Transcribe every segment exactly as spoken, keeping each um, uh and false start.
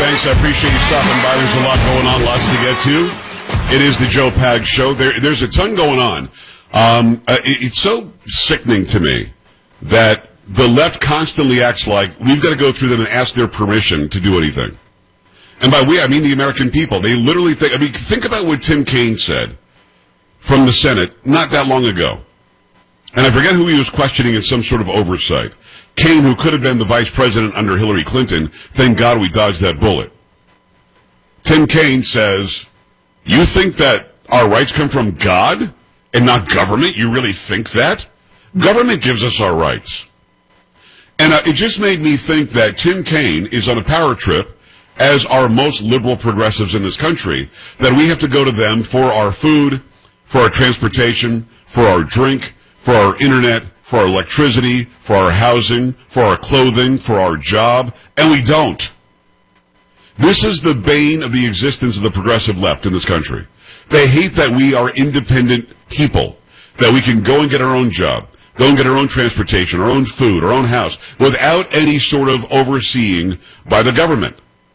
thanks. I appreciate you stopping by. There's a lot going on, lots to get to. It is the Joe Pag Show. There, there's a ton going on. Um, uh, it, it's so sickening to me that the left constantly acts like we've got to go through them and ask their permission to do anything. And by we, I mean the American people. They literally think, I mean, think about what Tim Kaine said from the Senate not that long ago. And I forget who he was questioning in some sort of oversight. Kaine, who could have been the vice president under Hillary Clinton, thank God we dodged that bullet. Tim Kaine says, you think that our rights come from God and not government? You really think that? Government gives us our rights. And uh, it just made me think that Tim Kaine is on a power trip, as are most liberal progressives in this country, that we have to go to them for our food, for our transportation, for our drink, for our internet, for our electricity, for our housing, for our clothing, for our job, and we don't. This is the bane of the existence of the progressive left in this country. They hate that we are independent people, that we can go and get our own job, go and get our own transportation, our own food, our own house, without any sort of overseeing by the government.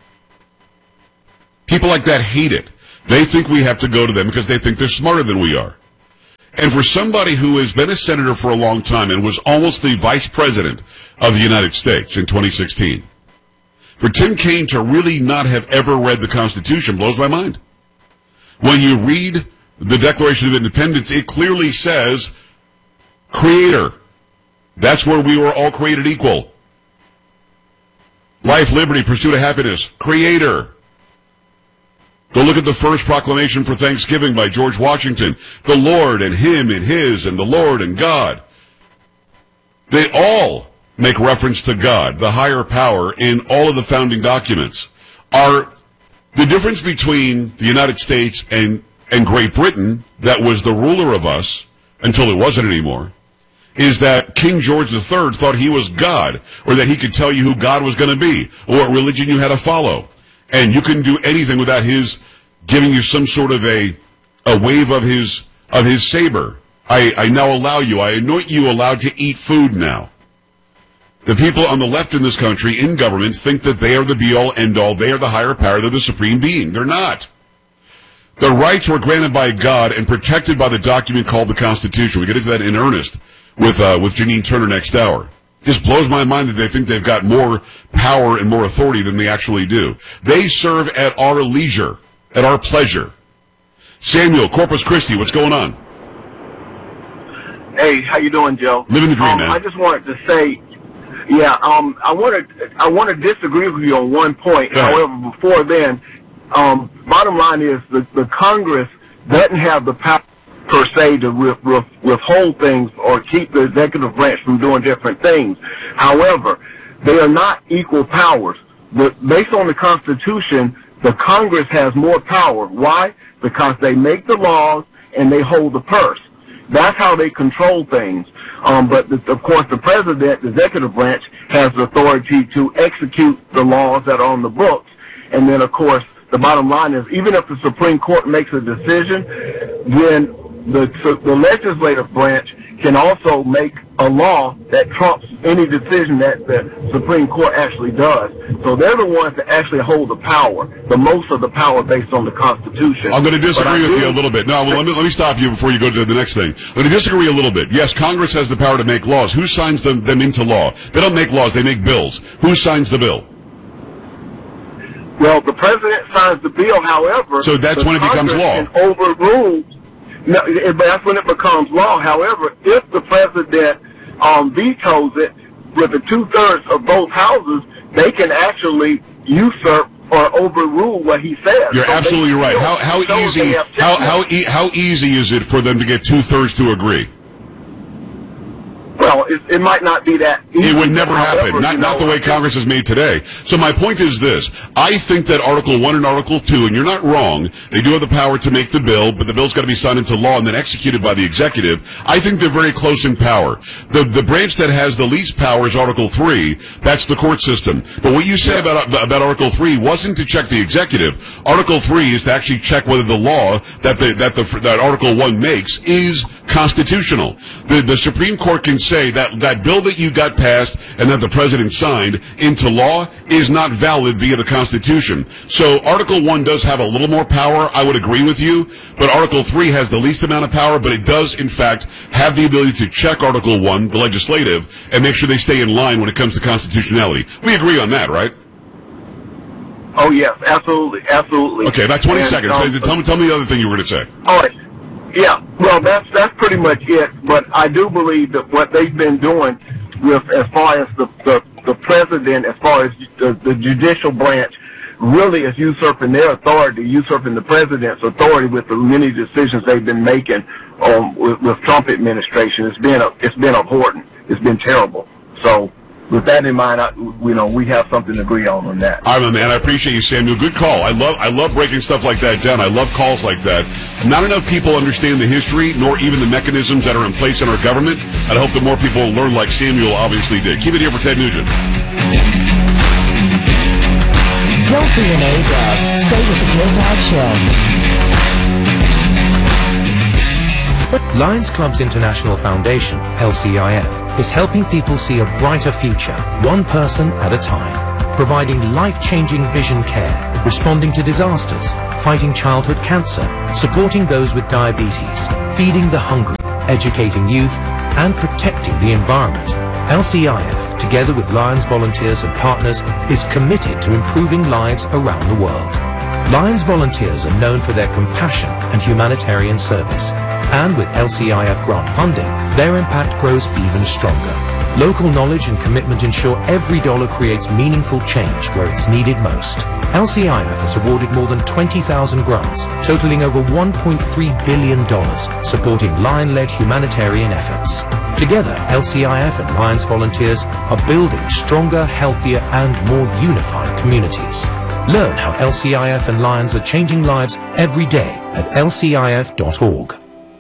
People like that hate it. They think we have to go to them because they think they're smarter than we are. And for somebody who has been a senator for a long time and was almost the vice president of the United States in twenty sixteen, for Tim Kaine to really not have ever read the Constitution blows my mind. When you read the Declaration of Independence, it clearly says, Creator. That's where we were all created equal. Life, liberty, pursuit of happiness. Creator. Go look at the first proclamation for Thanksgiving by George Washington. The Lord and Him and His and the Lord and God. They all make reference to God, the higher power, in all of the founding documents. Are the difference between the United States and, and Great Britain, that was the ruler of us until it wasn't anymore, is that King George the Third thought he was God, or that he could tell you who God was going to be, or what religion you had to follow. And you couldn't do anything without his giving you some sort of a a wave of his of his saber. I, I now allow you, I anoint you allowed to eat food now. The people on the left in this country, in government, think that they are the be-all, end-all, they are the higher power, they're the supreme being. They're not. The rights were granted by God and protected by the document called the Constitution. We get into that in earnest with uh, with Janine Turner next hour. Just blows my mind that they think they've got more power and more authority than they actually do. They serve at our leisure, at our pleasure. Samuel, Corpus Christi, what's going on? Hey, how you doing, Joe? Living the dream, um, man. I just wanted to say, yeah, um, I want to I want to disagree with you on one point. However, before then, um, bottom line is the, the Congress doesn't have the power per se to with, with, withhold things or keep the executive branch from doing different things. However, they are not equal powers. The, based on the Constitution, the Congress has more power. Why? Because they make the laws and they hold the purse. That's how they control things. Um, but, the, of course, the president, the executive branch, has the authority to execute the laws that are on the books. And then, of course, the bottom line is, even if the Supreme Court makes a decision, then the, the legislative branch can also make a law that trumps any decision that the Supreme Court actually does. So they're the ones that actually hold the power, the most of the power based on the Constitution. I'm going to disagree with do, you a little bit. No, well, let me, let me stop you before you go to the next thing. I'm going to disagree a little bit. Yes, Congress has the power to make laws. Who signs them, them into law? They don't make laws, they make bills. Who signs the bill? Well, the president signs the bill, however... So that's when it becomes law. Can overrule... No, it, that's when it becomes law. However, if the president um, vetoes it with the two-thirds of both houses, they can actually usurp or overrule what he says. You're so absolutely right. How how easy how how e- how easy is it for them to get two-thirds to agree? Well, it, it might not be that easy. It would never happen. However, Not you not know, the way Congress is made today. So my point is this. I think that Article one and Article two, and you're not wrong, they do have the power to make the bill, but the bill's got to be signed into law and then executed by the executive. I think they're very close in power. The the branch that has the least power is Article three. That's the court system. But what you said about about Article three wasn't to check the executive. Article three is to actually check whether the law that the that the that Article one makes is constitutional. The, the Supreme Court can say that that bill that you got passed and that the president signed into law is not valid via the Constitution. So Article one does have a little more power, I would agree with you, but Article three has the least amount of power, but it does, in fact, have the ability to check Article one, the legislative, and make sure they stay in line when it comes to constitutionality. We agree on that, right? Oh, yes, absolutely, absolutely. Okay, about twenty and, seconds. Um, tell me, tell me the other thing you were going to say. All right. Yeah, well, that's that's pretty much it. But I do believe that what they've been doing with, as far as the the, the president, as far as the, the judicial branch, really is usurping their authority, usurping the president's authority with the many decisions they've been making um, with, with Trump administration. It's been a, it's been abhorrent. It's been terrible. So, with that in mind, I, you know, we have something to agree on on that. All right, my man. I appreciate you, Samuel. Good call. I love, I love breaking stuff like that down. I love calls like that. Not enough people understand the history, nor even the mechanisms that are in place in our government. I'd hope that more people learn like Samuel obviously did. Keep it here for Ted Nugent. Don't be an A-dog. Stay with the Joe Pag Show. Lions Club's International Foundation, L C I F, is helping people see a brighter future, one person at a time, providing life-changing vision care, responding to disasters, fighting childhood cancer, supporting those with diabetes, feeding the hungry, educating youth, and protecting the environment. L C I F, together with Lions volunteers and partners, is committed to improving lives around the world. Lions volunteers are known for their compassion and humanitarian service. And with L C I F grant funding, their impact grows even stronger. Local knowledge and commitment ensure every dollar creates meaningful change where it's needed most. L C I F has awarded more than twenty thousand grants, totaling over one point three billion dollars, supporting Lion-led humanitarian efforts. Together, L C I F and Lions volunteers are building stronger, healthier, and more unified communities. Learn how L C I F and Lions are changing lives every day at L C I F dot org.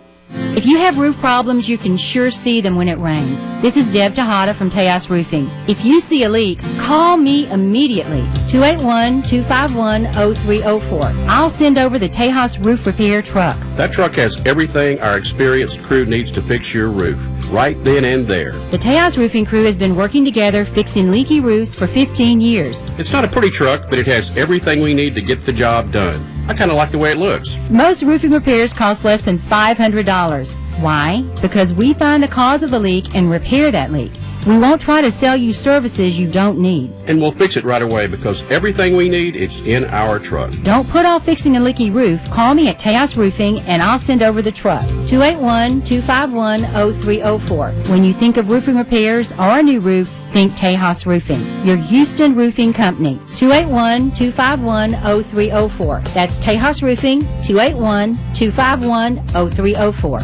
If you have roof problems, you can sure see them when it rains. This is Deb Tejada from Tejas Roofing. If you see a leak, call me immediately, two eight one, two five one, zero three zero four. I'll send over the Tejas Roof Repair truck. That truck has everything our experienced crew needs to fix your roof, right then and there. The Tejas Roofing crew has been working together fixing leaky roofs for fifteen years. It's not a pretty truck, but it has everything we need to get the job done. I kind of like the way it looks. Most roofing repairs cost less than five hundred dollars. Why? Because we find the cause of the leak and repair that leak. We won't try to sell you services you don't need. And we'll fix it right away because everything we need is in our truck. Don't put off fixing a leaky roof. Call me at Tejas Roofing and I'll send over the truck. two eight one, two five one, zero three zero four. When you think of roofing repairs or a new roof, think Tejas Roofing, your Houston roofing company. two eight one, two five one, zero three zero four. That's Tejas Roofing, two eight one, two five one, zero three zero four.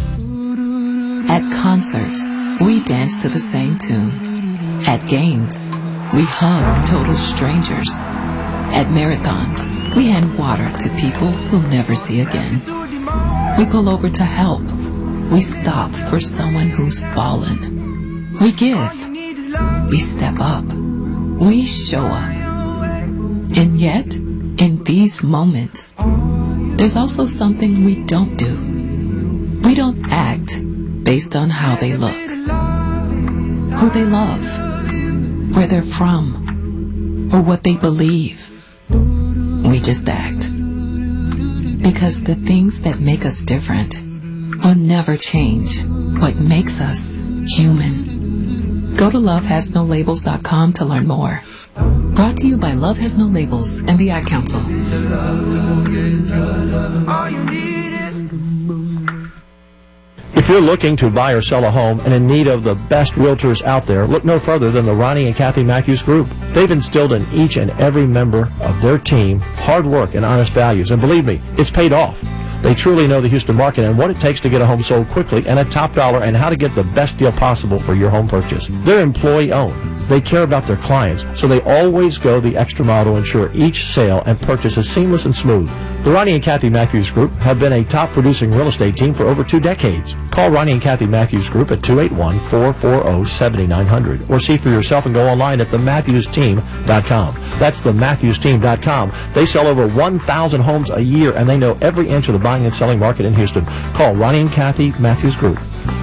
At concerts, we dance to the same tune. At games, we hug total strangers. At marathons, we hand water to people we'll never see again. We pull over to help. We stop for someone who's fallen. We give. We step up. We show up. And yet, in these moments, there's also something we don't do. We don't act based on how they look, who they love, where they're from, or what they believe. We just act. Because the things that make us different will never change what makes us human. Go to love has no labels dot com to learn more. Brought to you by Love Has No Labels and the Ad Council. If you're looking to buy or sell a home and in need of the best realtors out there, look no further than the Ronnie and Kathy Matthews Group. They've instilled in each and every member of their team hard work and honest values, and believe me, it's paid off. They truly know the Houston market and what it takes to get a home sold quickly and at top dollar and how to get the best deal possible for your home purchase. They're employee-owned. They care about their clients, so they always go the extra mile to ensure each sale and purchase is seamless and smooth. The Ronnie and Kathy Matthews Group have been a top-producing real estate team for over two decades. Call Ronnie and Kathy Matthews Group at two eight one, four four zero, seven nine zero zero or see for yourself and go online at the matthews team dot com. That's the matthews team dot com. They sell over one thousand homes a year, and they know every inch of the buying and selling market in Houston. Call Ronnie and Kathy Matthews Group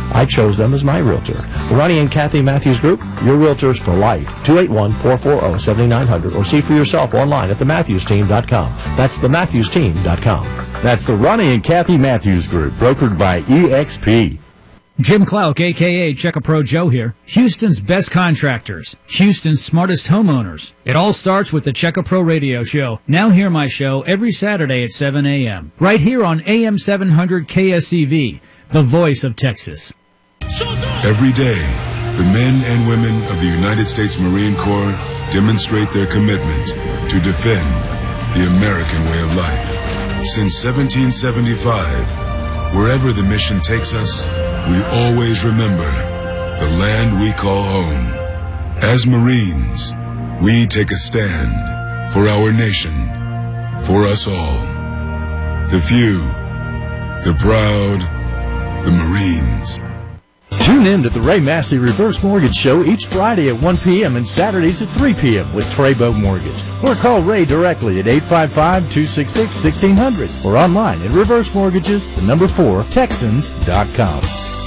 I chose them as my realtor. The Ronnie and Kathy Matthews Group, your realtors for life. two eight one, four four zero, seven nine zero zero or see for yourself online at the matthews team dot com. That's the matthews team dot com. That's the Ronnie and Kathy Matthews Group, brokered by E X P. Jim Clark, a k a. Check-A-Pro Joe here. Houston's best contractors. Houston's smartest homeowners. It all starts with the Check-A-Pro radio show. Now hear my show every Saturday at seven a.m. right here on A M seven hundred K S E V, the voice of Texas. Every day, the men and women of the United States Marine Corps demonstrate their commitment to defend the American way of life. Since seventeen seventy-five, wherever the mission takes us, we always remember the land we call home. As Marines, we take a stand for our nation, for us all. The few, the proud, the Marines. Tune in to the Ray Massey Reverse Mortgage Show each Friday at one p.m. and Saturdays at three p.m. with Treybo Mortgage. Or call Ray directly at eight five five, two six six, one six zero zero or online at reverse mortgages, the number four, texans dot com.